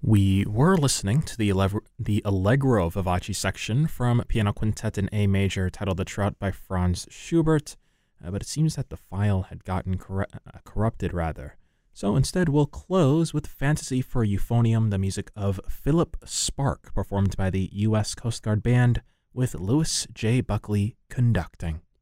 We were listening to the Allegro Vivace section from Piano Quintet in A major titled The Trout by Franz Schubert, but it seems that the file had gotten corrupted rather. So instead we'll close with Fantasy for Euphonium, the music of Philip Spark, performed by the U.S. Coast Guard Band with Louis J. Buckley conducting.